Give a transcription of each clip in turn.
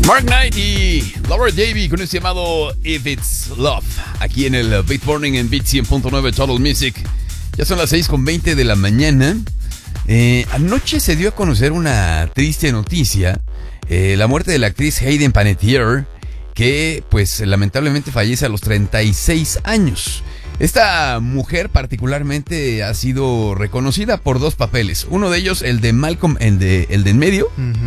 Mark Knight y Laura Davey con este llamado If It's Love, aquí en el Beat Morning en Beat 100.9 Total Music. Ya son las 6:20 de la mañana. Anoche se dio a conocer una triste noticia, la muerte de la actriz Hayden Panettiere, que pues lamentablemente fallece a los 36 años. Esta mujer particularmente ha sido reconocida por dos papeles. Uno de ellos, el de Malcolm, el de en medio,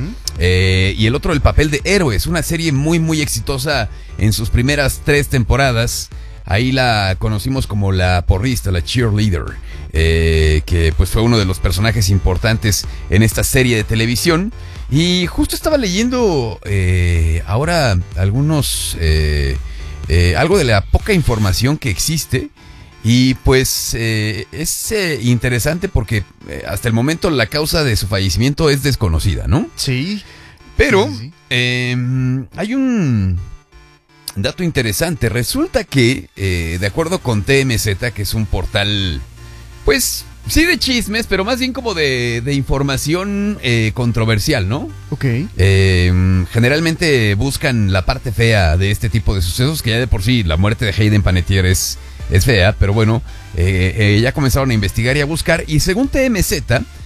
y el otro, el papel de Héroes, una serie muy muy exitosa en sus primeras 3 temporadas. Ahí la conocimos como la porrista, la cheerleader, que pues fue uno de los personajes importantes en esta serie de televisión. Y justo estaba leyendo ahora algunos algo de la poca información que existe. Y pues es interesante porque hasta el momento la causa de su fallecimiento es desconocida, ¿no? Sí. Pero sí. Hay un dato interesante. Resulta que, de acuerdo con TMZ, que es un portal, pues sí de chismes, pero más bien como de información controversial, ¿no? Ok. Generalmente buscan la parte fea de este tipo de sucesos, que ya de por sí la muerte de Hayden Panettiere es fea, pero bueno, ya comenzaron a investigar y a buscar, y según TMZ,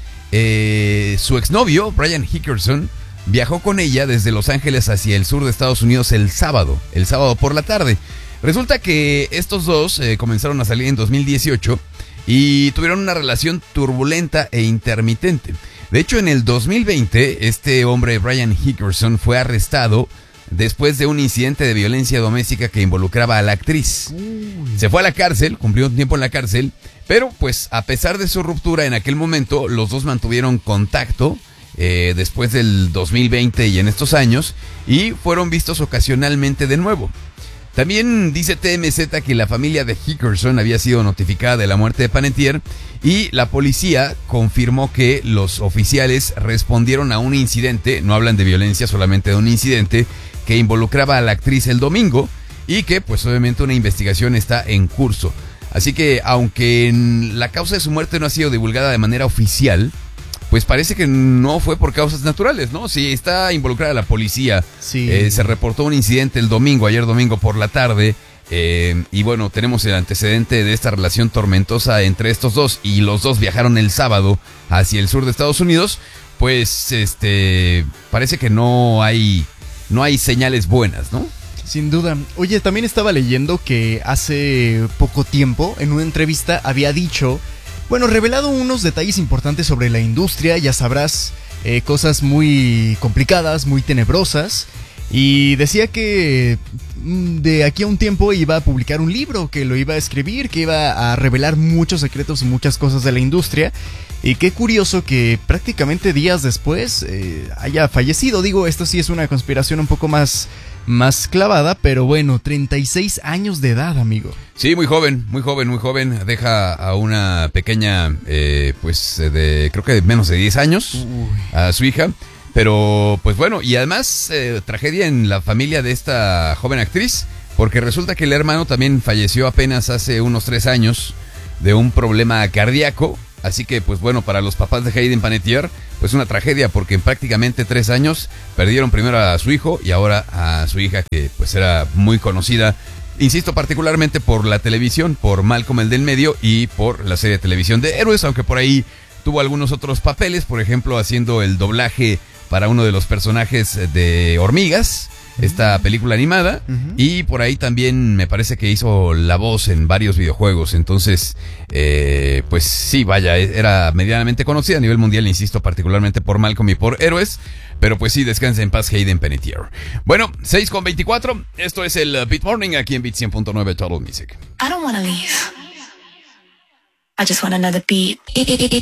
su exnovio, Brian Hickerson, viajó con ella desde Los Ángeles hacia el sur de Estados Unidos el sábado por la tarde. Resulta que estos dos comenzaron a salir en 2018 y tuvieron una relación turbulenta e intermitente. De hecho, en el 2020, este hombre, Brian Hickerson, fue arrestado después de un incidente de violencia doméstica que involucraba a la actriz. Se fue a la cárcel, cumplió un tiempo en la cárcel, pero pues a pesar de su ruptura en aquel momento, los dos mantuvieron contacto después del 2020 y en estos años, y fueron vistos ocasionalmente de nuevo. También dice TMZ que la familia de Hickerson había sido notificada de la muerte de Panettiere y la policía confirmó que los oficiales respondieron a un incidente, no hablan de violencia, solamente de un incidente que involucraba a la actriz el domingo y que pues obviamente una investigación está en curso. Así que aunque la causa de su muerte no ha sido divulgada de manera oficial, pues parece que no fue por causas naturales, ¿no? Si está involucrada la policía, sí. Se reportó un incidente ayer domingo por la tarde, y bueno, tenemos el antecedente de esta relación tormentosa entre estos dos, y los dos viajaron el sábado hacia el sur de Estados Unidos, pues parece que no hay señales buenas, ¿no? Sin duda. Oye, también estaba leyendo que hace poco tiempo, en una entrevista, había dicho... Bueno, revelado unos detalles importantes sobre la industria, ya sabrás, cosas muy complicadas, muy tenebrosas, y decía que de aquí a un tiempo iba a publicar un libro, que lo iba a escribir, que iba a revelar muchos secretos y muchas cosas de la industria, y qué curioso que prácticamente días después haya fallecido. Digo, esto sí es una conspiración un poco más clavada, pero bueno, 36 años de edad, amigo. Sí, muy joven. Deja a una pequeña, creo que de menos de 10 años, a su hija. Pero, pues bueno, y además, tragedia en la familia de esta joven actriz, porque resulta que el hermano también falleció apenas hace unos 3 años de un problema cardíaco. Así que, pues bueno, para los papás de Hayden Panettiere, pues una tragedia, porque en prácticamente 3 años perdieron primero a su hijo y ahora a su hija, que pues era muy conocida, insisto, particularmente por la televisión, por Malcolm el del medio y por la serie de televisión de Héroes, aunque por ahí tuvo algunos otros papeles, por ejemplo, haciendo el doblaje para uno de los personajes de Hormigas, esta película animada, y por ahí también me parece que hizo la voz en varios videojuegos. Entonces, pues sí, vaya, era medianamente conocida a nivel mundial, insisto, particularmente por Malcolm y por Héroes, pero pues sí, descansa en paz Hayden Panettiere. Bueno, 6:24, esto es el Beat Morning aquí en Beat 100.9 Total Music. I don't wanna leave. I just want another beat.